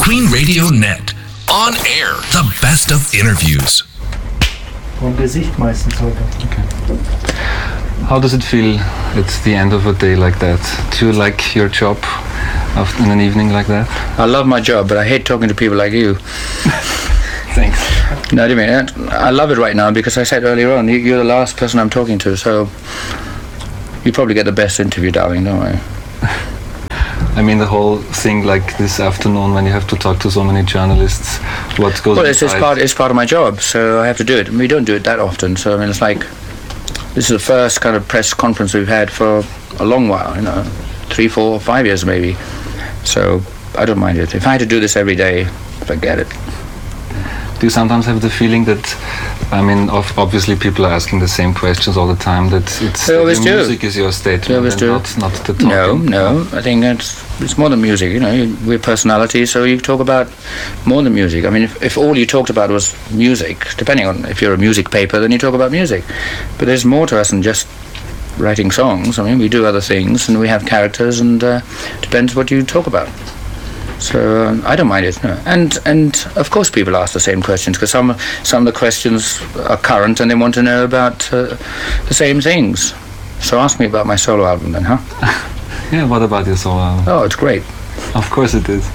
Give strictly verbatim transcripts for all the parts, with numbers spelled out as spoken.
Queen Radio Net. On air, the best of interviews. Vom Gesicht meistens heute. Okay. How does it feel at the end of a day like that? Do you like your job after, in an evening like that? I love my job, but I hate talking to people like you. Thanks. No, I mean, I love it right now because I said earlier on, you're the last person I'm talking to, so you probably get the best interview, darling, don't I? I mean, the whole thing like this afternoon when you have to talk to so many journalists, what goes Well, it's, it's, inside? part, it's part of my job, so I have to do it. We don't do it that often, so I mean, it's like, this is the first kind of press conference we've had for a long while, you know, three, four, five years maybe. So I don't mind it. If I had to do this every day, forget it. Do you sometimes have the feeling that, I mean, of, obviously people are asking the same questions all the time, that it's They that always your do. music is your statement They always and do. not, not the talking? No, no, I think it's, it's more than music, you know, you, we're personalities, so you talk about more than music. I mean, if, if all you talked about was music, depending on if you're a music paper, then you talk about music. But there's more to us than just writing songs. I mean, we do other things, and we have characters, and uh, depends what you talk about. So um, I don't mind it, no. And and of course people ask the same questions because some some of the questions are current and they want to know about uh, the same things. So ask me about my solo album then, huh? Yeah, what about your solo album? Oh, it's great. Of course it is.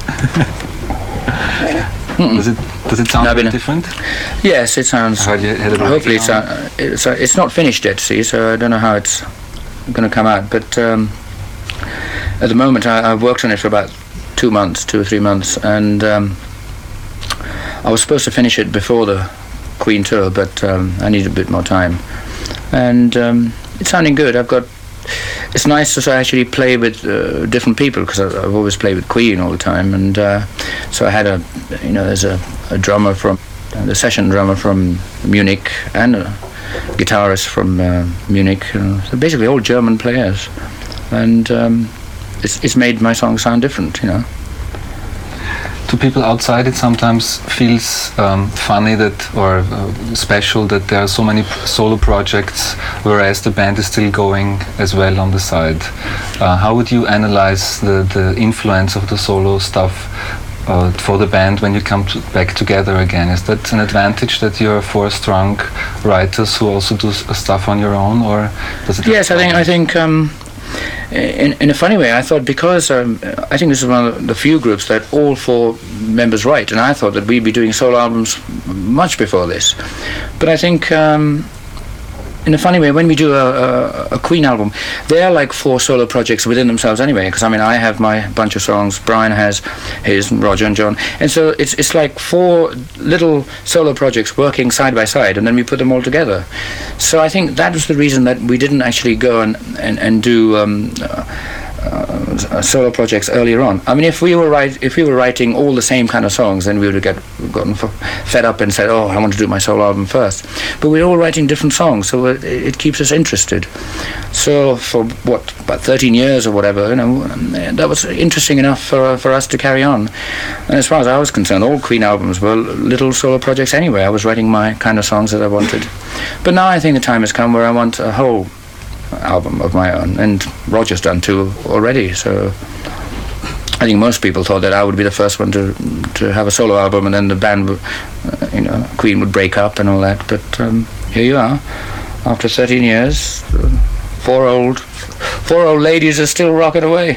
does it does it sound No, very but- different? Yes, it sounds. I heard you had a Hopefully, it's, breakdown. uh, it's uh, it's not finished yet. See, so I don't know how it's going to come out. But um, at the moment, I, I've worked on it for about two months, two or three months, and um, I was supposed to finish it before the Queen tour, but um, I need a bit more time. And um, it's sounding good. I've got. It's nice to actually play with uh, different people because I've always played with Queen all the time, and uh, so I had a, you know, there's a, a drummer from, uh, the session drummer from Munich, and a guitarist from uh, Munich. Uh, so basically all German players, and um, it's it's made my song sound different, you know. To people outside, it sometimes feels um, funny that, or uh, special that there are so many p- solo projects, whereas the band is still going as well on the side. Uh, how would you analyze the, the influence of the solo stuff uh, for the band when you come to back together again? Is that an advantage that you're four strong writers who also do s- stuff on your own, or does it? Yes, I think I think. Um, In, in a funny way, I thought because um, I think this is one of the few groups that all four members write, and I thought that we'd be doing solo albums much before this. But I think, um, in a funny way, when we do a, a, a Queen album, they are like four solo projects within themselves anyway. Because I mean, I have my bunch of songs, Brian has his, and Roger and John, and so it's it's like four little solo projects working side by side, and then we put them all together. So I think that was the reason that we didn't actually go and and, and do um, uh, uh, solo projects earlier on. I mean, if we were write, if we were writing all the same kind of songs, then we would have get gotten f- fed up and said, "Oh, I want to do my solo album first." But we're all writing different songs, so it, it keeps us interested. So for what, about thirteen years or whatever, you know, that was interesting enough for for us to carry on. And as far as I was concerned, all Queen albums were little solo projects anyway. I was writing my kind of songs that I wanted. But now I think the time has come where I want a whole album of my own, and Roger's done two already, so I think most people thought that I would be the first one to to have a solo album, and then the band would, uh, you know, Queen would break up and all that. But um, here you are, after thirteen years, uh, four old four old ladies are still rocking away.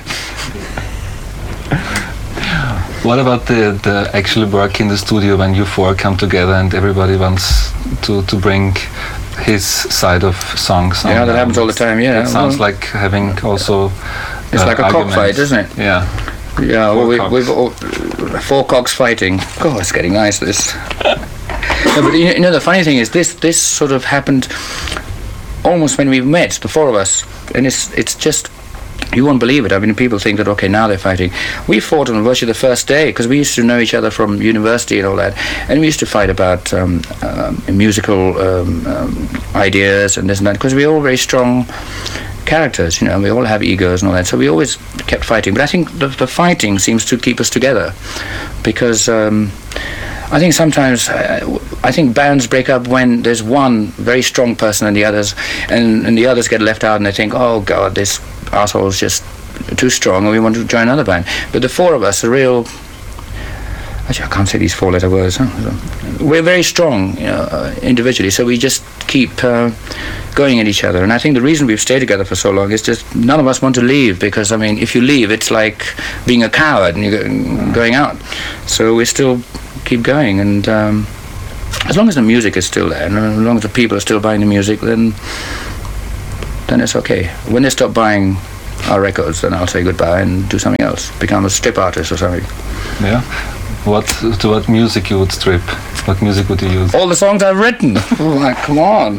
What about the, the actual work in the studio when you four come together and everybody wants to, to bring his side of songs? Yeah, on that the happens all the albums? time, yeah. It sounds Well, like having also it's uh, like a arguments. cockfight, isn't it? Yeah. Yeah, well, Four we, cocks. we've all, four cocks fighting. God, it's getting nice, this. No, but you know, you know, the funny thing is, this this sort of happened almost when we met, the four of us, and it's it's just, you won't believe it. I mean, people think that, okay, now they're fighting. We fought on virtually the first day, because we used to know each other from university and all that, and we used to fight about um, um, musical um, um, ideas and this and that, because we're all very strong characters, you know, we all have egos and all that, so we always kept fighting. But I think the, the fighting seems to keep us together, because um, I think sometimes uh, I think bands break up when there's one very strong person and the others, and, and the others get left out, and they think, oh God, this asshole's just too strong, and we want to join another band. But the four of us are real actually, I can't say these four-letter words. Huh? We're very strong, you know, uh, individually, so we just keep uh, going at each other. And I think the reason we've stayed together for so long is just none of us want to leave, because, I mean, if you leave, it's like being a coward and you're going out. So we still keep going, and um, as long as the music is still there, and as long as the people are still buying the music, then then it's okay. When they stop buying our records, then I'll say goodbye and do something else, become a strip artist or something. Yeah. What to what music you would strip? What music would you use? All the songs I've written. Oh, like, come on.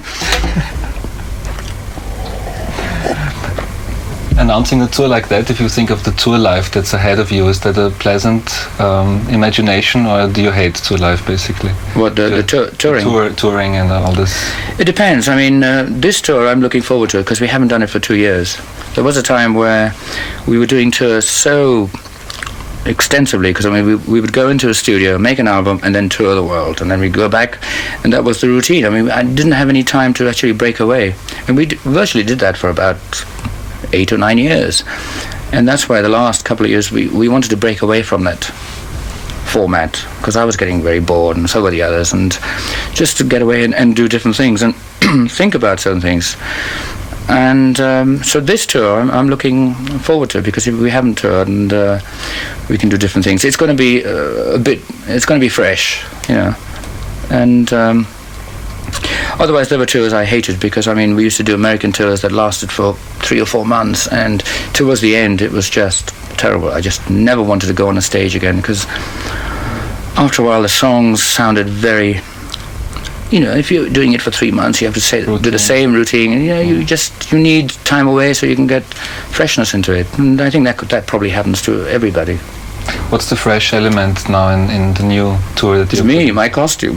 Announcing a tour like that, if you think of the tour life that's ahead of you, is that a pleasant um, imagination, or do you hate tour life basically? What, the, the, the tour, touring? Tour, touring and all this. It depends. I mean, uh, this tour I'm looking forward to, because we haven't done it for two years. There was a time where we were doing tours so extensively, because I mean we, we would go into a studio, make an album, and then tour the world, and then we'd go back, and that was the routine. I mean, I didn't have any time to actually break away, and we d- virtually did that for about eight or nine years, and that's why the last couple of years we, we wanted to break away from that format, because I was getting very bored, and so were the others, and just to get away and, and do different things and think about certain things. And um, so this tour I'm, I'm looking forward to, because we haven't toured, and uh, we can do different things. It's going to be uh, a bit, it's going to be fresh, you know. And um, otherwise there were tours I hated, because I mean we used to do American tours that lasted for three or four months, and towards the end it was just terrible. I just never wanted to go on a stage again, because after a while the songs sounded very, you know, if you're doing it for three months, you have to say, do the same routine, and you know, you just you need time away so you can get freshness into it. And I think that could, that probably happens to everybody. What's the fresh element now in, in the new tour that It's you? me, my costume.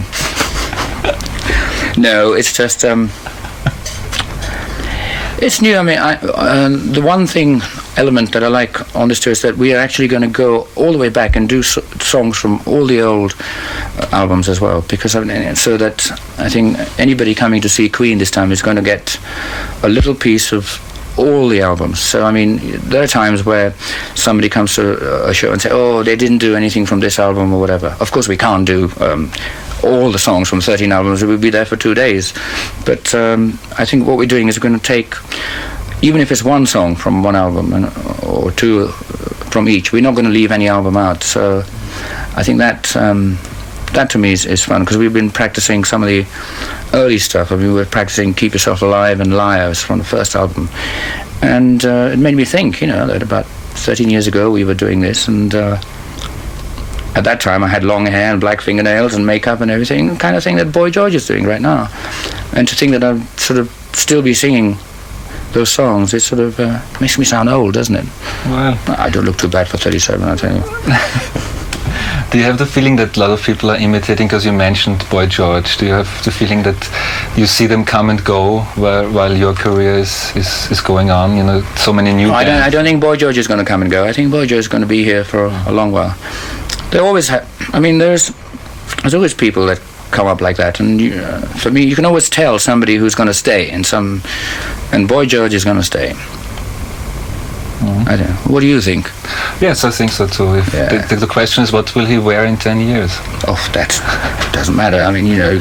No, it's just um, it's new. I mean, I, uh, the one thing element that I like on this tour is that we are actually going to go all the way back and do so- songs from all the old uh, albums as well, because I mean, so that I think anybody coming to see Queen this time is going to get a little piece of all the albums. So I mean, there are times where somebody comes to a show and say, oh, they didn't do anything from this album or whatever. Of course we can't do um, all the songs from thirteen albums. We'll be there for two days. But um, I think what we're doing is we're going to take, even if it's one song from one album and, or two from each, we're not going to leave any album out. So I think that um, that to me is, is fun, because we've been practicing some of the early stuff. I mean, we were practicing Keep Yourself Alive and Liars from the first album, and uh, it made me think, you know, that about thirteen years ago we were doing this, and uh, at that time I had long hair and black fingernails and makeup and everything, the kind of thing that Boy George is doing right now. And to think that I'll sort of still be singing those songs, it sort of uh, makes me sound old, doesn't it? Well, I don't look too bad for thirty-seven, I'll tell you. do you have the feeling that a lot of people are imitating, because you mentioned Boy George, do you have the feeling that you see them come and go while, while your career is, is, is going on? You know, so many new No, I don't, bands. I don't think Boy George is going to come and go. I think Boy George is going to be here for a long while. They always have, I mean, there's there's always people that come up like that, and you, uh, for me, you can always tell somebody who's going to stay, and some, and Boy George is going to stay. Mm-hmm. I don't know. What do you think? Yes, I think so too. If Yeah. the, the question is, what will he wear in ten years? Oh, that doesn't matter. I mean, you know,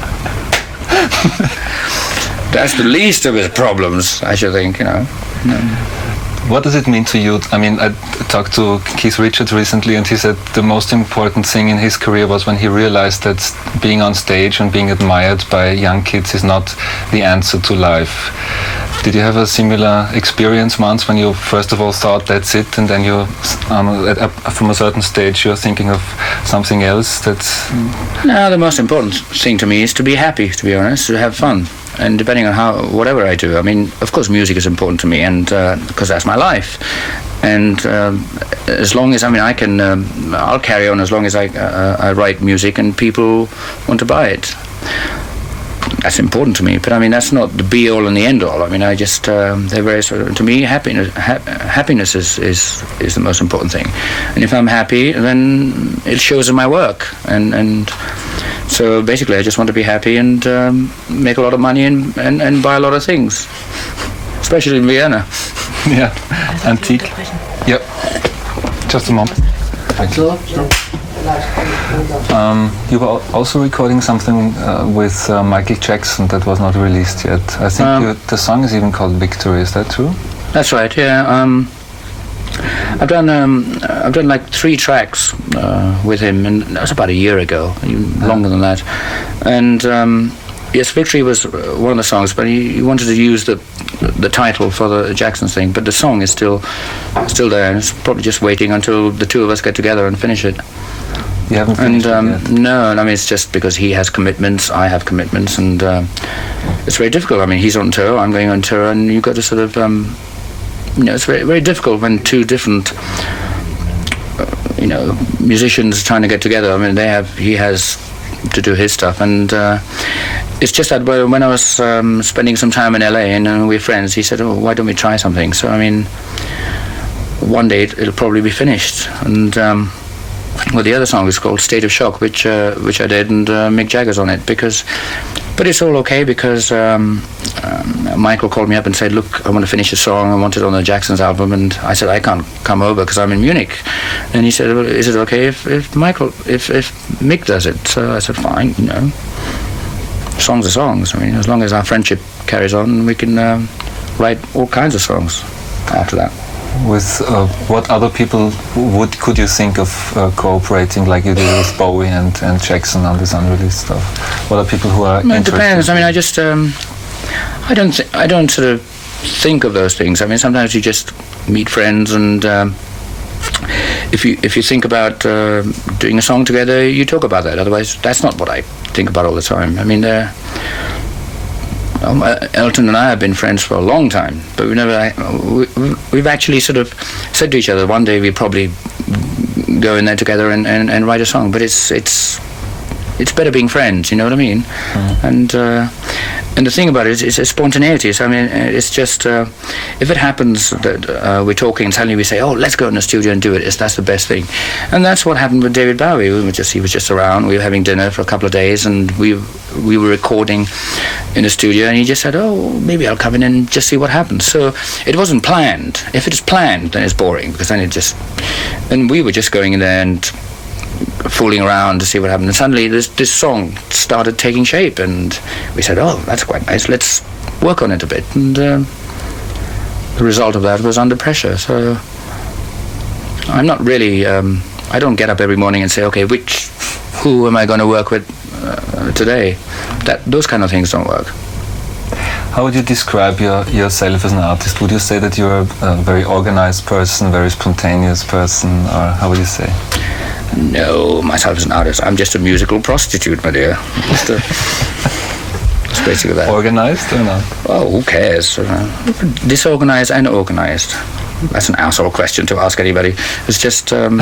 that's the least of his problems, I should think, you know. What does it mean to you? I mean, I talked to Keith Richards recently, and he said the most important thing in his career was when he realized that being on stage and being admired by young kids is not the answer to life. Did you have a similar experience once, when you first of all thought that's it, and then you, um, at, uh, from a certain stage, you're thinking of something else? That's No, the most important thing to me is to be happy, to be honest, to have fun. And depending on how, whatever I do, I mean, of course music is important to me, and uh, because that's my life. And um, as long as, I mean, I can, um, I'll carry on as long as I, uh, I write music and people want to buy it. That's important to me, but I mean, that's not the be-all and the end-all. I mean, I just, um, they're very, sort of, to me, happiness ha- happiness is, is, is the most important thing. And if I'm happy, then it shows in my work. And, and so basically, I just want to be happy and um, make a lot of money and, and, and buy a lot of things, especially in Vienna. yeah, antique. Yep. Just a moment. So, so. Um, you were al- also recording something uh, with uh, Michael Jackson that was not released yet. I think Um, you, the song is even called Victory. Is that true? That's right. Yeah. Um, I've done um, I've done like three tracks uh, with him, and that was about a year ago, even longer than that. And um, yes, Victory was uh, one of the songs, but he, he wanted to use the the title for the Jackson thing. But the song is still still there, and it's probably just waiting until the two of us get together and finish it. You haven't And finished um, it yet. no, I mean it's just because he has commitments, I have commitments, and uh, it's very difficult. I mean he's on tour, I'm going on tour, and you've got to sort of, um, you know, it's very very difficult when two different, uh, you know, musicians trying to get together. I mean they have, he has to do his stuff, and uh, it's just that when I was um, spending some time in L A and uh, we're friends, he said, "Oh, why don't we try something?" So I mean, one day it, it'll probably be finished, and. Um, Well, the other song is called State of Shock, which uh, which I did, and uh, Mick Jagger's on it. Because, but it's all okay because um, um, Michael called me up and said, "Look, I want to finish a song. I want it on the Jacksons album." And I said, "I can't come over because I'm in Munich." And he said, "Well, is it okay if, if Michael, if if Mick does it?" So I said, "Fine, you know, songs are songs. I mean, as long as our friendship carries on, we can um, write all kinds of songs after that." With uh, what other people would could you think of uh, cooperating like you did with Bowie and, and Jackson on this unreleased stuff? What are people who are Well, it interested? depends. I mean, I just um, I don't th- I don't sort of think of those things. I mean, sometimes you just meet friends, and um, if you if you think about uh, doing a song together, you talk about that. Otherwise, that's not what I think about all the time. I mean, uh, Um, uh, Elton and I have been friends for a long time, but we never. We, we've actually sort of said to each other, one day we'll probably go in there together and, and, and write a song. But it's it's it's better being friends. You know what I mean? Mm. And uh, and the thing about it is, it's a spontaneity. So I mean, it's just uh, if it happens that uh, we're talking and suddenly we say, "Oh, let's go in the studio and do it." It's, that's the best thing. And that's what happened with David Bowie. We were just he was just around. We were having dinner for a couple of days, and we we were recording in the studio, and he just said, "Oh, maybe I'll come in and just see what happens." So it wasn't planned. If it is planned, then it's boring because then it just. And we were just going in there and fooling around to see what happened, and suddenly this this song started taking shape, and we said, "Oh, that's quite nice. Let's work on it a bit." And uh, the result of that was Under Pressure. So I'm not really. Um, I don't get up every morning and say, "Okay, which, who am I going to work with uh, today?" That those kind of things don't work. How would you describe your, yourself as an artist? Would you say that you're a, a very organized person, very spontaneous person, or how would you say? No, myself as an artist, I'm just a musical prostitute, my dear. Just a, it's basically that. Organized or not? Oh, who cares? Uh, disorganized and organized. That's an asshole question to ask anybody. It's just, um,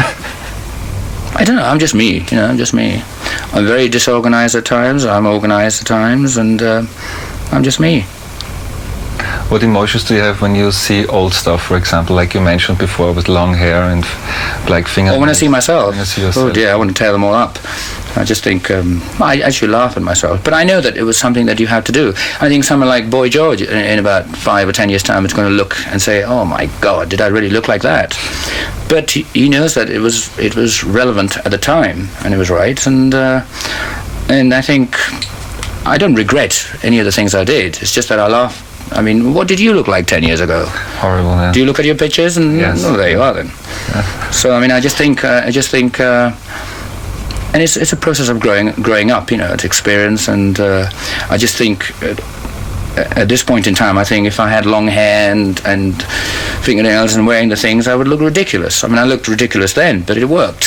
I don't know, I'm just me, you know, I'm just me. I'm very disorganized at times, I'm organized at times, and uh, I'm just me. What emotions do you have when you see old stuff, for example, like you mentioned before, with long hair and black fingernails? Oh, when I see myself? When you see yourself. Oh dear, I want to tear them all up. I just think, um, I actually laugh at myself. But I know that it was something that you had to do. I think someone like Boy George, in, in about five or ten years' time, is going to look and say, "Oh my God, did I really look like that?" But he, he knows that it was it was relevant at the time, and it was right. And uh, and I think I don't regret any of the things I did. It's just that I laugh. I mean, what did you look like ten years ago? Horrible, yeah. Do you look at your pictures and yes. oh, there you are then. Yeah. So I mean, I just think uh, I just think, uh, and it's it's a process of growing growing up, you know, it's experience, and uh, I just think at, at this point in time, I think if I had long hair and and fingernails and wearing the things, I would look ridiculous. I mean, I looked ridiculous then, but it worked.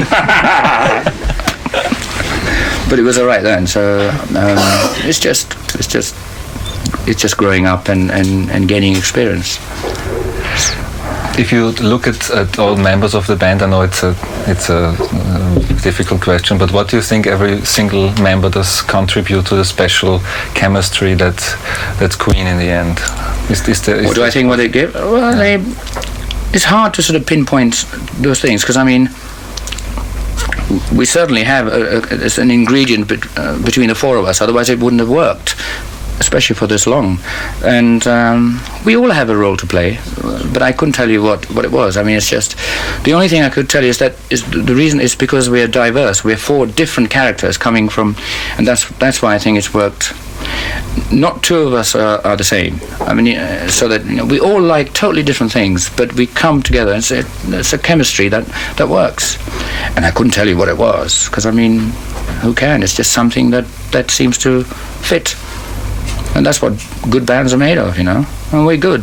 But it was all right then. So um, it's just it's just. It's just growing up and, and, and gaining experience. If you look at, at all members of the band, I know it's a it's a uh, difficult question, but what do you think every single member does contribute to the special chemistry that that's Queen in the end? Is, is there, is what do I think what they give? Well, yeah. they, it's hard to sort of pinpoint those things because I mean, we certainly have a, a, an ingredient bet, uh, between the four of us. Otherwise, it wouldn't have worked. especially for this long. And um, we all have a role to play, but I couldn't tell you what, what it was. I mean, it's just, the only thing I could tell you is that is the reason is because we are diverse. We're four different characters coming from, and that's that's why I think it's worked. Not two of us are, are the same. I mean, uh, so that, you know, we all like totally different things, but we come together. It's a, it's a chemistry that, that works. And I couldn't tell you what it was, because, I mean, who can? It's just something that, that seems to fit. And that's what good bands are made of, you know. And we're good.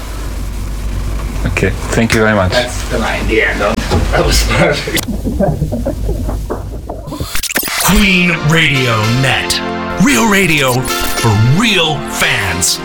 Okay, thank you very much. That's the line, the end. That was perfect. Queen Radio Net. Real radio for real fans.